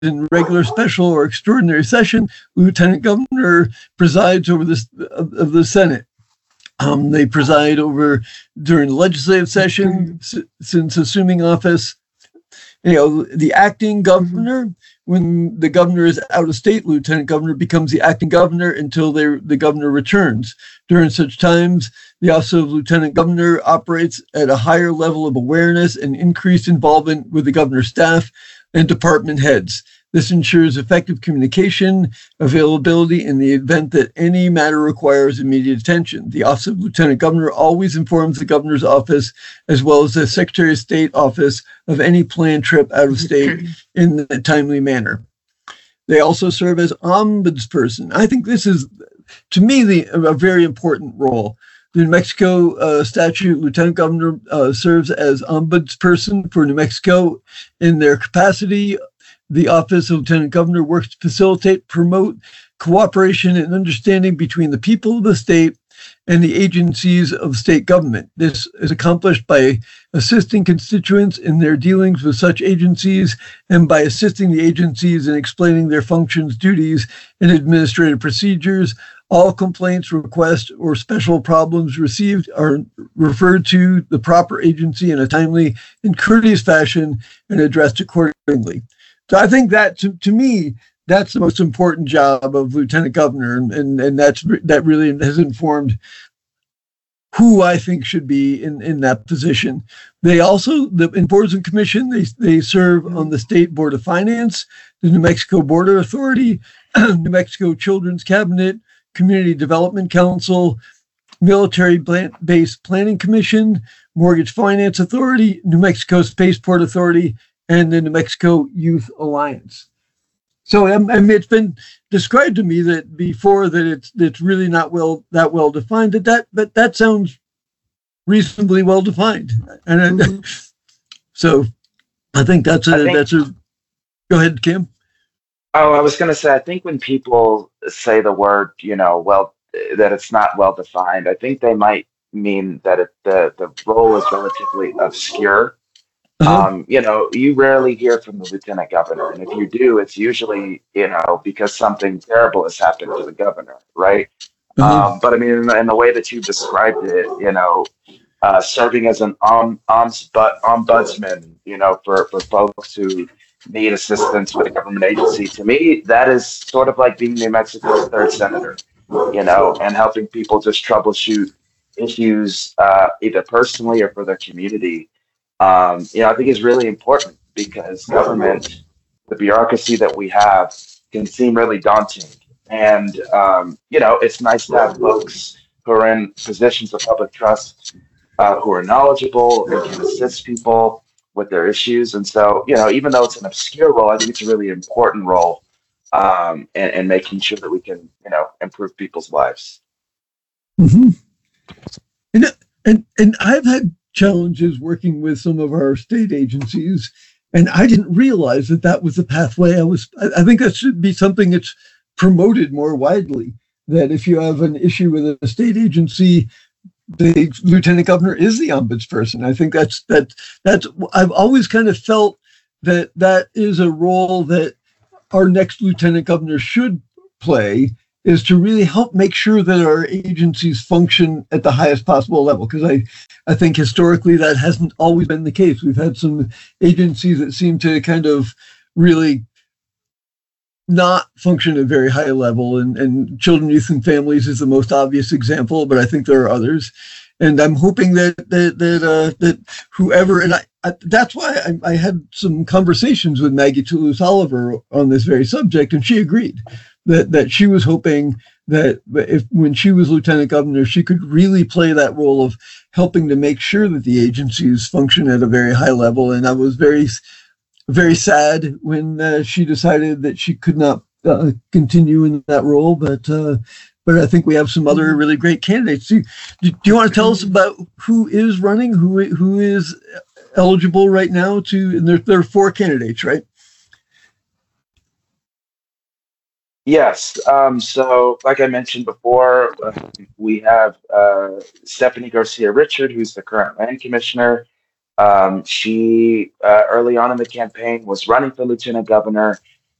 in regular, special, or extraordinary session, Lieutenant Governor presides over this of the Senate. They preside over during the legislative session since assuming office. The acting governor, when the governor is out of state, lieutenant governor becomes the acting governor until the governor returns. During such times, the office of lieutenant governor operates at a higher level of awareness and increased involvement with the governor's staff and department heads. This ensures effective communication, availability in the event that any matter requires immediate attention. The Office of Lieutenant Governor always informs the Governor's office, as well as the Secretary of State office, of any planned trip out of state in a timely manner. They also serve as ombudsperson. I think this is, to me, a very important role. The New Mexico statute, Lieutenant Governor serves as ombudsperson for New Mexico in their capacity. The Office of Lieutenant Governor works to facilitate, promote cooperation and understanding between the people of the state and the agencies of state government. This is accomplished by assisting constituents in their dealings with such agencies and by assisting the agencies in explaining their functions, duties, and administrative procedures. All complaints, requests, or special problems received are referred to the proper agency in a timely and courteous fashion and addressed accordingly. So I think that, to me, that's the most important job of lieutenant governor, and that really has informed who I think should be in that position. They also, in boards and commission, they serve on the State Board of Finance, the New Mexico Border Authority, New Mexico Children's Cabinet, Community Development Council, Military Base Planning Commission, Mortgage Finance Authority, New Mexico Spaceport Authority, and the New Mexico Youth Alliance. So it's been described to me that before that it's really not that well defined. But that sounds reasonably well defined, and so I think that's a. Go ahead, Kim. Oh, I was going to say, I think when people say the word, that it's not well defined, I think they might mean that the role is relatively obscure. You rarely hear from the lieutenant governor, and if you do, it's usually, because something terrible has happened to the governor, right? But I mean, in the way that you described it, serving as an ombudsman, for folks who need assistance with a government agency, to me, that is sort of like being New Mexico's third senator, and helping people just troubleshoot issues, either personally or for their community. I think is really important because government, the bureaucracy that we have, can seem really daunting. And, it's nice to have folks who are in positions of public trust, who are knowledgeable and can assist people with their issues. And so, even though it's an obscure role, I think it's a really important role, and making sure that we can, improve people's lives. Mm-hmm. And I've had challenges working with some of our state agencies, and I didn't realize that was the pathway I think that should be something that's promoted more widely, that if you have an issue with a state agency, the lieutenant governor is the ombudsperson. I think that's I've always kind of felt that is a role that our next lieutenant governor should play, is to really help make sure that our agencies function at the highest possible level. Because I think historically that hasn't always been the case. We've had some agencies that seem to kind of really not function at a very high level, and Children, Youth, and Families is the most obvious example, but I think there are others. And I'm hoping that whoever, and that's why I had some conversations with Maggie Toulouse Oliver on this very subject, and she agreed that she was hoping that when she was lieutenant governor, she could really play that role of helping to make sure that the agencies function at a very high level. And I was very, very sad when she decided that she could not continue in that role. But I think we have some other really great candidates. Do you want to tell us about who is running, who is eligible right now and there are 4 candidates, right? Yes. So like I mentioned before, we have Stephanie Garcia Richard, who's the current land commissioner. She early on in the campaign was running for lieutenant governor.